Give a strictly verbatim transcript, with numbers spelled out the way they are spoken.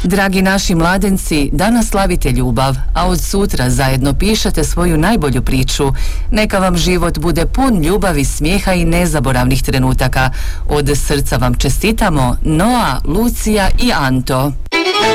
Dragi naši mladenci, danas slavite ljubav, a od sutra zajedno pišete svoju najbolju priču. Neka vam život bude pun ljubavi, smijeha i nezaboravnih trenutaka. Od srca vam čestitamo Noa, Lucija i Anto.